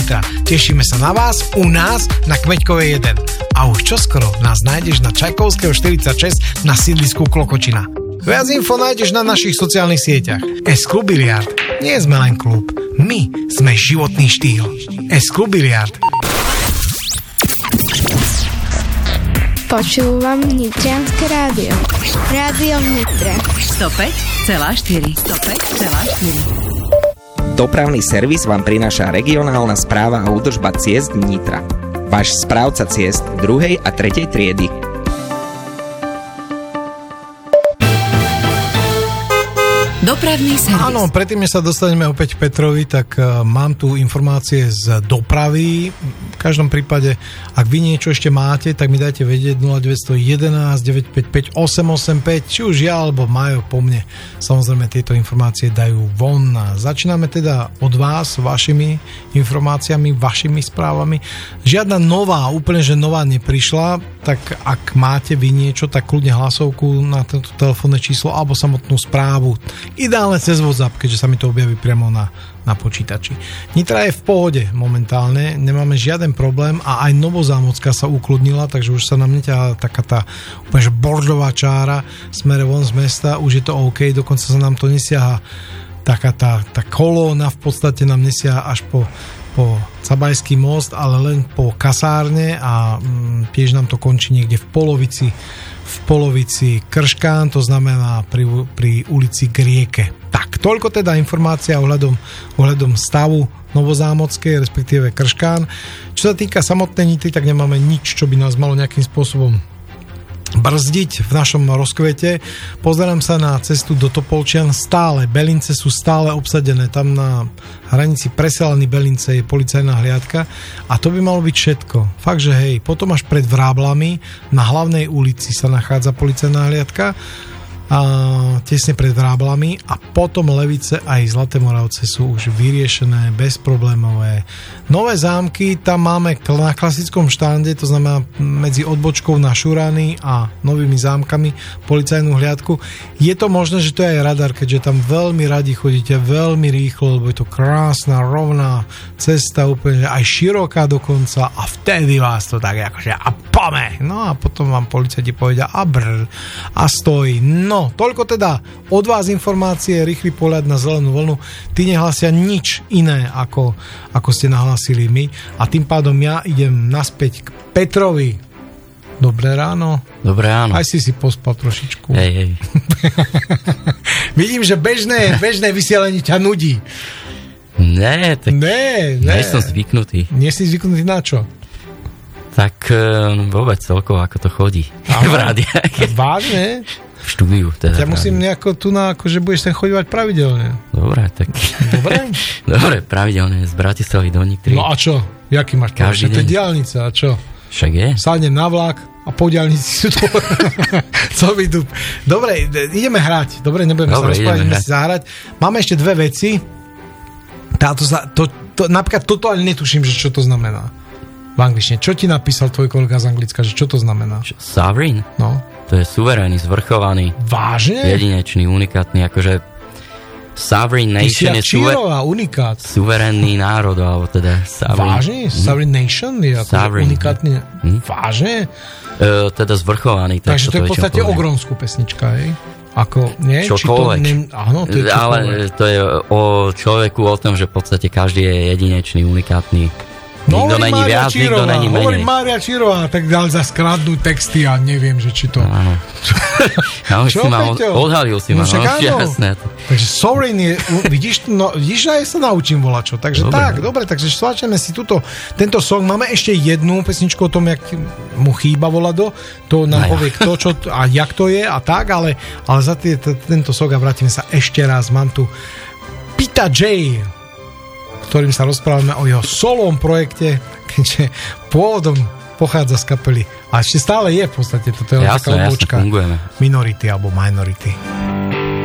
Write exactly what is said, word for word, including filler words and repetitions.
Nitra. Tešíme sa na vás u nás na Kmeďkovej jeden. A už čoskoro nás nájdeš na Čajkovského štyridsaťšesť na sídlisku Klokočina. Viac info nájdeš na našich sociálnych sieťach. S-Klub Biliard. Nie sme len klub. My sme životný štýl. S-Klub Biliard. Počúvam Nitrianske rádio. Rádio v Nitre. sto päť celá štyri. sto päť celá štyri. Dopravný servis vám prináša regionálna správa a údržba ciest Nitra. Váš správca ciest druhej a tretej triedy. Dopravný servis. Áno, predtým, než sa dostaneme opäť k Petrovi, tak uh, mám tu informácie z dopravy. V každom prípade, ak vy niečo ešte máte, tak mi dajte vedieť nula deväť jedna jedna deväť päť päť osem osem päť, či už ja alebo Majo po mne. Samozrejme, tieto informácie dajú von. Začíname teda od vás, vašimi informáciami, vašimi správami. Žiadna nová, úplne že nová neprišla, tak ak máte vy niečo, tak kľudne hlasovku na toto telefónne číslo alebo samotnú správu. Ideálne cez WhatsApp, keďže sa mi to objaví priamo na, na počítači. Nitra je v pohode momentálne, nemáme žiaden problém a aj Novozámocka sa ukludnila, takže už sa nám neťahá taká tá úplne že bordová čára smere von z mesta, už je to OK, dokonca sa nám to nesiaha taká tá, tá kolóna v podstate nám nesiaha až po, po Cabajský most, ale len po kasárne a mm, tiež nám to končí niekde v polovici v polovici Krškán, to znamená pri, pri ulici k rieke. Tak, toľko teda informácia ohľadom, ohľadom stavu Novozámockej, respektíve Krškán. Čo sa týka samotnej Nitry, tak nemáme nič, čo by nás malo nejakým spôsobom brzdiť v našom rozkvete. Pozerám sa na cestu do Topolčian, stále Belince sú stále obsadené, tam na hranici Preselaný Belince je policajná hliadka a to by malo byť všetko. Fakt, že hej, potom až pred Vráblami na hlavnej ulici sa nachádza policajná hliadka a tesne pred Vráblami a potom Levice aj Zlaté Moravce sú už vyriešené, bezproblémové. Nové Zámky, tam máme na klasickom štande, to znamená medzi odbočkou na Šurany a Novými Zámkami policajnú hliadku. Je to možné, že to je aj radar, keďže tam veľmi radi chodíte, veľmi rýchlo, lebo je to krásna, rovná cesta, úplne aj široká dokonca a vtedy vás to tak akože a pome! No a potom vám policajti povedia a brr a stojí. No, toľko teda od vás informácie, rýchly pohľad na zelenú vlnu. Tí nehlasia nič iné, ako, ako ste nahlásili my. A tým pádom ja idem naspäť k Petrovi. Dobré ráno. Dobré ráno. Aj si si pospal trošičku. Hej, hej. Vidím, že bežné, bežné vysielanie ťa nudí. Ne, tak ne, ne. nie som zvyknutý. Nie si zvyknutý na čo? Tak vôbec celkovo, ako to chodí. V rádiách. Vážne? V štúdiu. Teda ja musím nejako tu na, akože budeš sem chodívať pravidelne. Dobre, tak... Dobre? Dobre, pravidelne z Bratislavy do Nitry. No a čo? Jaký máš každý deň? To je diaľnica, a čo? Však je. Sadnem na vlak a po diaľnici sú to... Co mi tu... Dobre, ideme hrať. Dobre, nebudeme Dobre, sa rozprávať, ideme si zahrať. Máme ešte dve veci. Táto sa... To, to, napríklad toto ani netuším, že čo to znamená. V angličtine. Čo ti napísal tvoj kolega z Anglicka, že čo to znamená? Čo, sovereign? No. To je suverénny, zvrchovaný. Vážne? Jedinečný, unikátny, akože sovereign nation je suver... unikát. Suverénny národ, alebo teda sovereign. Vážne? Hm? Sovereign nation je akože unikátny. Hm? Vážne? E, teda zvrchovaný. Tak Takže to je v podstate o Grónsku pesnička, hej? Ako, nie? Čokoľvek. Či to ne... Áno, to je čokoľvek. Ale to je o človeku, o tom, že v podstate každý je jedinečný, unikátny. No, nikto není viac, nikto není menej. Hovorí Mária Čírová, tak dal za skradnú texty a neviem, že či to... Áno. Ja Čo, si ma Peťo? Odhalil si no, ma, no, jasné. Takže sovereign je, vidíš, no, vidíš, aj sa naučím volačo. Takže dobre. tak, dobre, takže sváčame si tuto, tento song. Máme ešte jednu pesničku o tom, jak mu chýba volado. To nám povie kto, čo a jak to je a tak, ale, ale za tie, t- tento song a vrátime sa ešte raz. Mám tu Pita J, ktorým sa rozprávame o jeho solom projekte, keďže pôvodom pochádza z kapely a ešte stále je v podstate, toto je jasné, taká odbočka jasné, fungujeme. Minority alebo Minority.